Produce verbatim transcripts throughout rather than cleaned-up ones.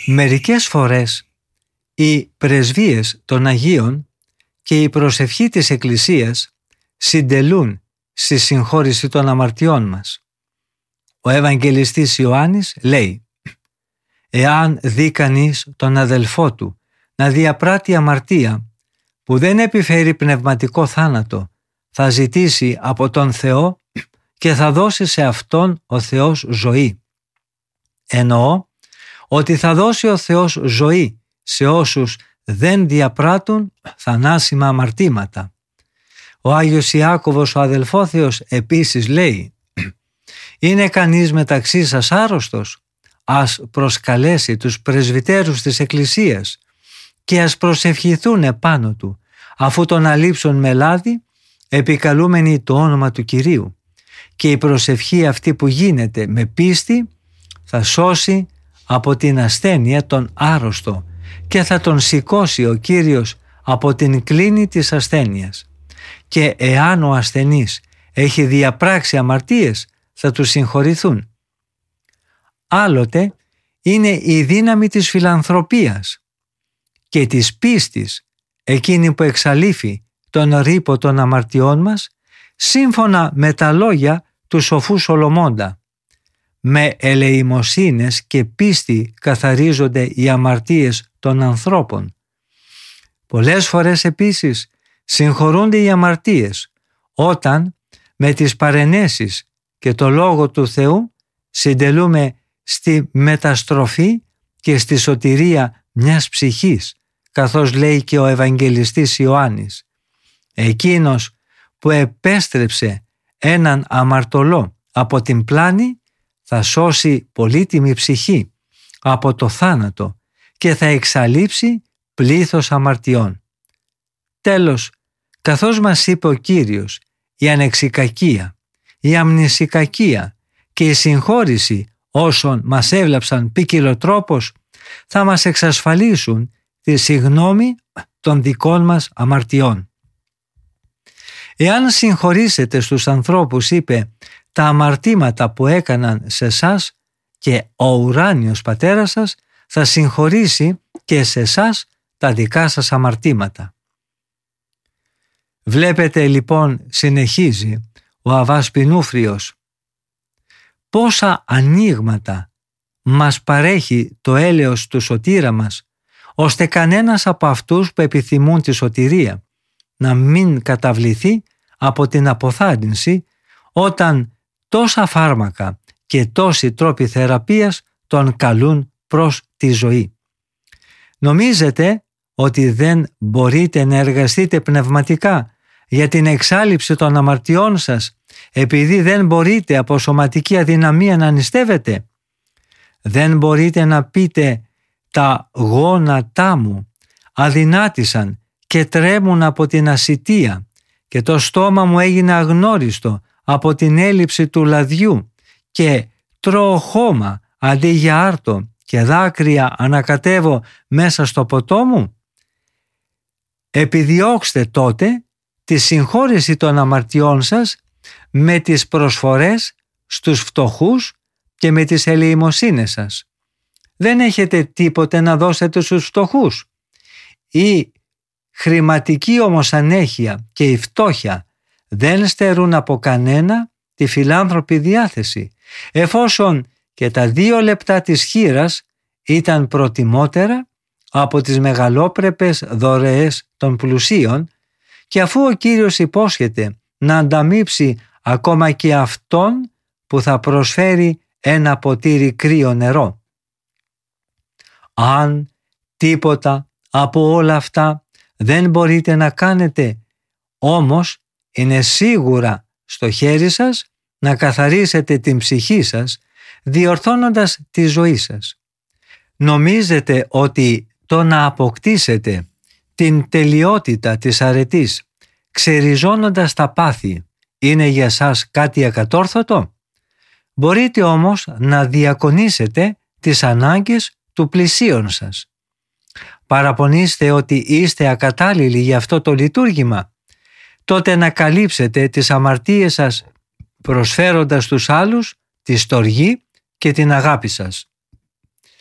Μερικές φορές οι πρεσβείες των Αγίων και η προσευχή της Εκκλησίας συντελούν στη συγχώρηση των αμαρτιών μας. Ο Ευαγγελιστής Ιωάννης λέει: «Εάν δει κανείς τον αδελφό του να διαπράττει αμαρτία που δεν επιφέρει πνευματικό θάνατο, θα ζητήσει από τον Θεό και θα δώσει σε αυτόν ο Θεός ζωή». Εννοώ ότι θα δώσει ο Θεός ζωή σε όσους δεν διαπράττουν θανάσιμα αμαρτήματα. Ο Άγιος Ιάκωβος ο αδελφόθεος επίσης λέει: «Είναι κανείς μεταξύ σας άρρωστος? Ας προσκαλέσει τους πρεσβυτέρους της Εκκλησίας και ας προσευχηθούν επάνω του, αφού τον αλείψουν με λάδι, επικαλούμενοι το όνομα του Κυρίου. Και η προσευχή αυτή που γίνεται με πίστη θα σώσει από την ασθένεια τον άρρωστο και θα τον σηκώσει ο Κύριος από την κλίνη της ασθένειας. Και εάν ο ασθενής έχει διαπράξει αμαρτίες, θα του συγχωρηθούν». Άλλοτε είναι η δύναμη της φιλανθρωπίας και της πίστης εκείνη που εξαλείφει τον ρήπο των αμαρτιών μας, σύμφωνα με τα λόγια του σοφού Σολομώντα. «Με ελεημοσύνες και πίστη καθαρίζονται οι αμαρτίες των ανθρώπων». Πολλές φορές επίσης συγχωρούνται οι αμαρτίες όταν με τις παρενέσεις και το Λόγο του Θεού συντελούμε στη μεταστροφή και στη σωτηρία μιας ψυχής, καθώς λέει και ο Ευαγγελιστής Ιωάννης: «Εκείνος που επέστρεψε έναν αμαρτωλό από την πλάνη θα σώσει πολύτιμη ψυχή από το θάνατο και θα εξαλείψει πλήθος αμαρτιών». Τέλος, καθώς μας είπε ο Κύριος, η ανεξικακία, η αμνησικακία και η συγχώρηση όσων μας έβλαψαν ποικιλοτρόπως θα μας εξασφαλίσουν τη συγνώμη των δικών μας αμαρτιών. «Εάν συγχωρήσετε στους ανθρώπους», είπε, «τα αμαρτήματα που έκαναν σε εσάς, και ο ουράνιος πατέρας σας θα συγχωρήσει και σε εσάς τα δικά σας αμαρτήματα». Βλέπετε λοιπόν, συνεχίζει ο Αββάς Πινούφριος, πόσα ανοίγματα μας παρέχει το έλεος του σωτήρα μας, ώστε κανένας από αυτούς που επιθυμούν τη σωτηρία να μην καταβληθεί από την αποθάρρυνση, όταν τόσα φάρμακα και τόσοι τρόποι θεραπείας τον καλούν προς τη ζωή. Νομίζετε ότι δεν μπορείτε να εργαστείτε πνευματικά για την εξάλειψη των αμαρτιών σας, επειδή δεν μπορείτε από σωματική αδυναμία να νηστεύετε? Δεν μπορείτε να πείτε «τα γόνατά μου αδυνάτησαν και τρέμουν από την ασιτεία και το στόμα μου έγινε αγνώριστο από την έλλειψη του λαδιού και τρώω χώμα αντί για άρτο και δάκρυα ανακατεύω μέσα στο ποτό μου»? Επιδιώξτε τότε τη συγχώρεση των αμαρτιών σας με τις προσφορές στους φτωχούς και με τις ελεημοσύνες σας. Δεν έχετε τίποτε να δώσετε στους φτωχούς. Η χρηματική όμως ανέχεια και η φτώχεια δεν στερούν από κανένα τη φιλάνθρωπη διάθεση, εφόσον και τα δύο λεπτά της χήρας ήταν προτιμότερα από τις μεγαλόπρεπες δωρεές των πλουσίων, και αφού ο Κύριος υπόσχεται να ανταμείψει ακόμα και αυτόν που θα προσφέρει ένα ποτήρι κρύο νερό. Αν τίποτα από όλα αυτά δεν μπορείτε να κάνετε, όμως είναι σίγουρα στο χέρι σας να καθαρίσετε την ψυχή σας, διορθώνοντας τη ζωή σας. Νομίζετε ότι το να αποκτήσετε την τελειότητα της αρετής, ξεριζώνοντας τα πάθη, είναι για σας κάτι ακατόρθωτο? Μπορείτε όμως να διακονήσετε τις ανάγκες του πλησίον σας. Παραπονείστε ότι είστε ακατάλληλοι για αυτό το λειτουργήμα. Τότε να καλύψετε τις αμαρτίες σας προσφέροντας στους άλλους τη στοργή και την αγάπη σας.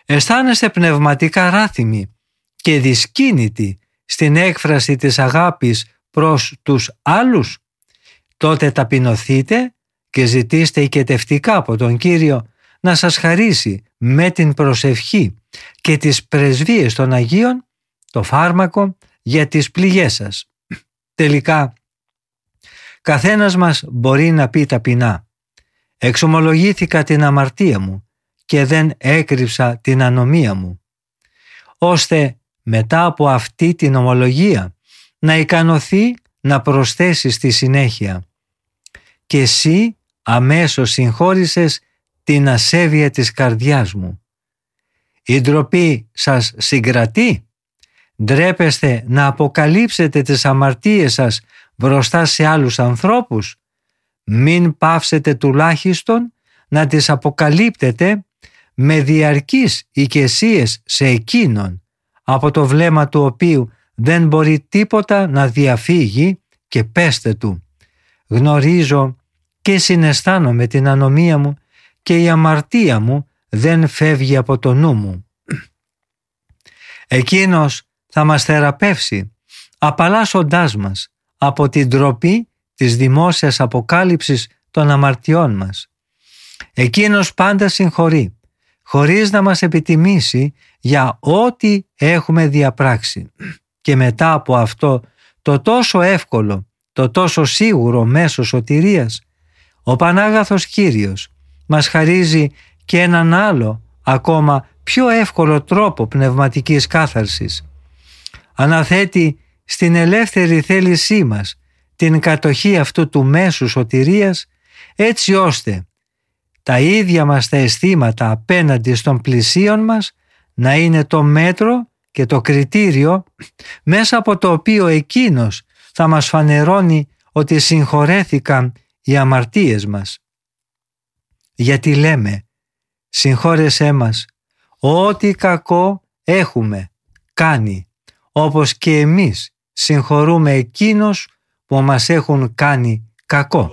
Αισθάνεστε πνευματικά ράθυμοι και δυσκίνητοι στην έκφραση της αγάπης προς τους άλλους? Τότε ταπεινωθείτε και ζητήστε οικετευτικά από τον Κύριο να σας χαρίσει με την προσευχή και τις πρεσβείες των Αγίων το φάρμακο για τις πληγές σας. Τελικά, καθένας μας μπορεί να πει ταπεινά: εξομολογήθηκα την αμαρτία μου και δεν έκρυψα την ανομία μου, ώστε μετά από αυτή την ομολογία να ικανωθεί να προσθέσει στη συνέχεια: και εσύ αμέσως συγχώρησες την ασέβεια της καρδιάς μου. Η ντροπή σας συγκρατεί? Ντρέπεστε να αποκαλύψετε τις αμαρτίες σας μπροστά σε άλλους ανθρώπους? Μην πάυσετε τουλάχιστον να τις αποκαλύπτετε με διαρκείς οικεσίες σε εκείνον, από το βλέμμα του οποίου δεν μπορεί τίποτα να διαφύγει, και πέστε του: γνωρίζω και συναισθάνομαι την ανομία μου και η αμαρτία μου δεν φεύγει από το νου μου. Εκείνος θα μας θεραπεύσει, απαλλάσσοντάς μας από την ντροπή της δημόσιας αποκάλυψης των αμαρτιών μας. Εκείνος πάντα συγχωρεί, χωρίς να μας επιτιμήσει για ό,τι έχουμε διαπράξει. Και μετά από αυτό το τόσο εύκολο, το τόσο σίγουρο μέσο σωτηρίας, ο Πανάγαθος Κύριος μας χαρίζει και έναν άλλο, ακόμα πιο εύκολο τρόπο πνευματικής κάθαρσης. Αναθέτει στην ελεύθερη θέλησή μας την κατοχή αυτού του μέσου σωτηρίας, έτσι ώστε τα ίδια μας τα αισθήματα απέναντι στον πλησίον μας να είναι το μέτρο και το κριτήριο μέσα από το οποίο εκείνος θα μας φανερώνει ότι συγχωρέθηκαν οι αμαρτίες μας. Γιατί λέμε: συγχώρεσέ μας ό,τι κακό έχουμε κάνει, όπως και εμείς συγχωρούμε εκείνους που μας έχουν κάνει κακό.